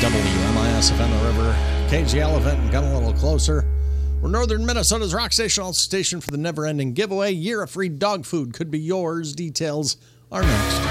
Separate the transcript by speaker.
Speaker 1: WMIS-FM The River, KGL event, and got a little closer. We're Northern Minnesota's rock station, all station for the never-ending giveaway. Year of free dog food could be yours. Details are next.